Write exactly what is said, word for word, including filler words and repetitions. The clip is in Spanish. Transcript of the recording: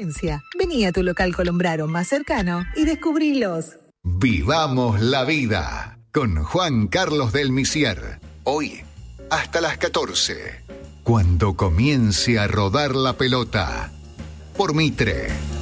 experiencia. Vení a tu local Colombraro más cercano y descubrilos. Vivamos la vida con Juan Carlos del Misier. Hoy hasta las catorce. Cuando comience a rodar la pelota. Por Mitre.